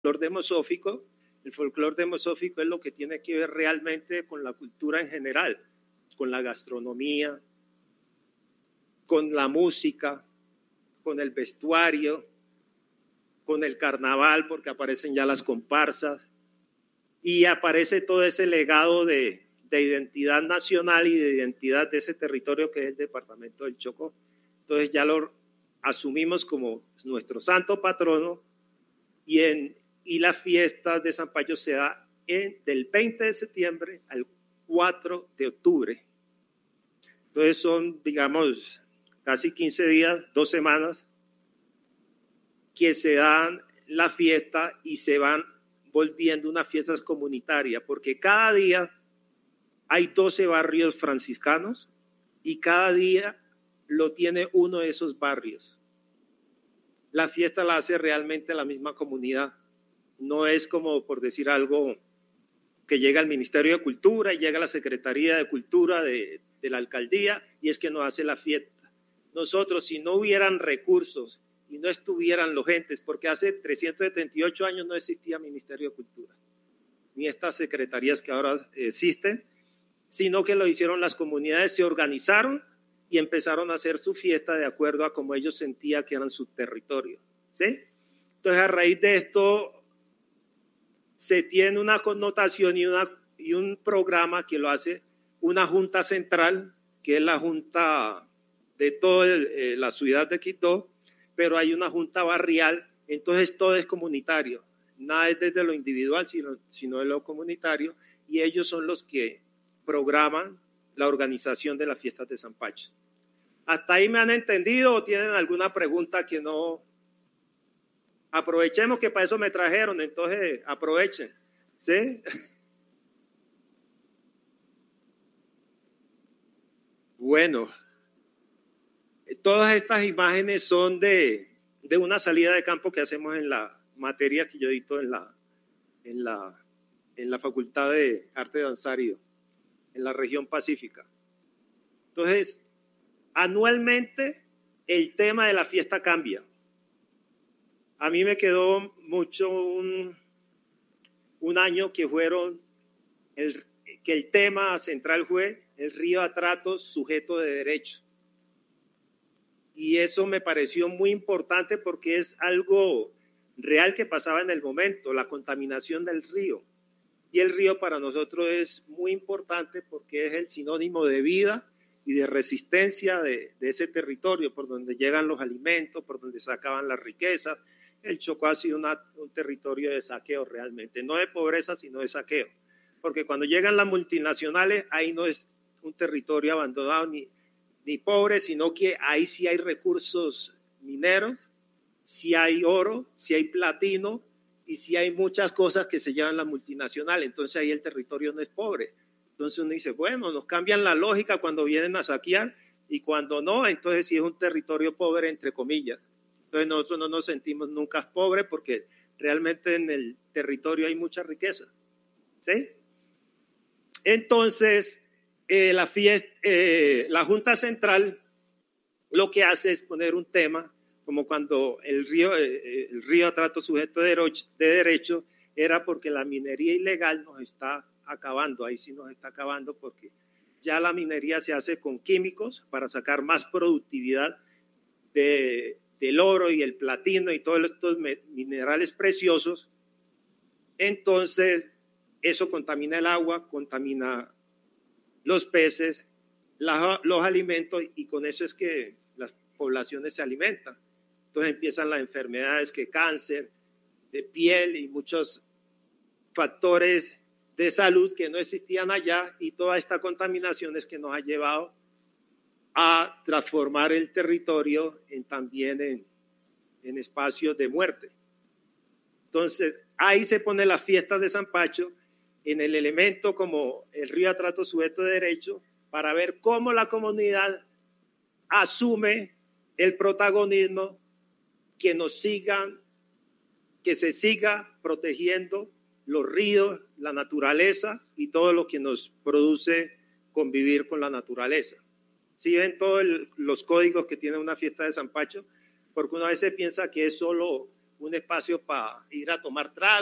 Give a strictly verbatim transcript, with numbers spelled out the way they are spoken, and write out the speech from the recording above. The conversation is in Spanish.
folclore demosófico. El folclore demosófico es lo que tiene que ver realmente con la cultura en general, con la gastronomía, con la música, con el vestuario, con el carnaval, porque aparecen ya las comparsas, y aparece todo ese legado de, de identidad nacional y de identidad de ese territorio que es el departamento del Chocó. Entonces ya lo asumimos como nuestro santo patrono, y, en, y la fiesta de San Pacho se da en, del veinte de septiembre al cuatro de octubre. Entonces son, digamos, casi quince días, dos semanas, que se dan la fiesta y se van volviendo unas fiestas comunitarias, porque cada día hay doce barrios franciscanos y cada día lo tiene uno de esos barrios. La fiesta la hace realmente la misma comunidad. No es como, por decir algo, que llega al Ministerio de Cultura y llega a la Secretaría de Cultura de, de la Alcaldía y es que nos hace la fiesta. Nosotros, si no hubieran recursos y no estuvieran los entes, porque hace trescientos setenta y ocho años no existía Ministerio de Cultura, ni estas secretarías que ahora existen, sino que lo hicieron las comunidades, se organizaron y empezaron a hacer su fiesta de acuerdo a como ellos sentían que eran su territorio, ¿sí? Entonces, a raíz de esto, se tiene una connotación y, una, y un programa que lo hace una junta central, que es la junta de toda eh, la ciudad de Quito, pero hay una junta barrial, entonces todo es comunitario, nada es desde lo individual, sino, sino de lo comunitario, y ellos son los que programan la organización de las fiestas de San Pacho. ¿Hasta ahí me han entendido o tienen alguna pregunta que no? Aprovechemos que para eso me trajeron, entonces aprovechen, ¿sí? Bueno, todas estas imágenes son de, de una salida de campo que hacemos en la materia que yo dicto en la, en la, en la Facultad de Arte Danzario, en la región pacífica. Entonces, anualmente el tema de la fiesta cambia. A mí me quedó mucho un, un año que fueron el, que el tema central fue el río Atratos sujeto de derecho. Y eso me pareció muy importante porque es algo real que pasaba en el momento, la contaminación del río. Y el río para nosotros es muy importante porque es el sinónimo de vida y de resistencia de, de ese territorio por donde llegan los alimentos, por donde sacaban las riquezas. El Chocó ha sido una, un territorio de saqueo realmente, no de pobreza, sino de saqueo. Porque cuando llegan las multinacionales, ahí no es un territorio abandonado ni, ni pobre, sino que ahí sí hay recursos mineros, sí hay oro, sí hay platino y sí hay muchas cosas que se llevan las multinacionales. Entonces ahí el territorio no es pobre. Entonces uno dice, bueno, nos cambian la lógica cuando vienen a saquear y cuando no, entonces sí es un territorio pobre, entre comillas. Entonces nosotros no nos sentimos nunca pobres porque realmente en el territorio hay mucha riqueza, ¿sí? Entonces, eh, la, fiesta, eh, la Junta Central lo que hace es poner un tema, como cuando el río, eh, el río Atrato sujeto de derecho, de derecho, era porque la minería ilegal nos está acabando, ahí sí nos está acabando porque ya la minería se hace con químicos para sacar más productividad de del oro y el platino y todos estos minerales preciosos. Entonces, eso contamina el agua, contamina los peces, la, los alimentos, y con eso es que las poblaciones se alimentan. Entonces empiezan las enfermedades, que cáncer de piel y muchos factores de salud que no existían allá, y toda esta contaminación es que nos ha llevado a transformar el territorio en, también en, en espacios de muerte. Entonces, ahí se pone la fiesta de San Pacho en el elemento como el río Atrato sujeto de derecho, para ver cómo la comunidad asume el protagonismo, que nos sigan, que se siga protegiendo los ríos, la naturaleza y todo lo que nos produce convivir con la naturaleza. Si ven todos los códigos que tiene una fiesta de San Pacho, porque una vez se piensa que es solo un espacio para ir a tomar trago.